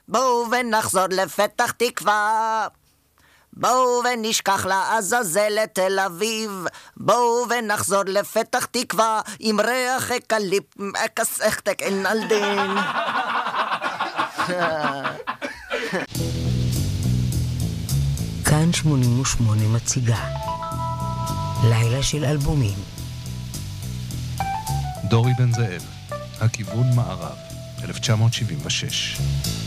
בואו ונחזור לפתח תקווה, בואו ונשכח לעזאזל את תל אביב, בואו ונחזור לפתח תקווה, עם ריח אקליפ, אקסכתק אינלדין. כאן 88 מציגה לילה של אלבומים. דורי בן זאב, הכיוון מערב, 1976.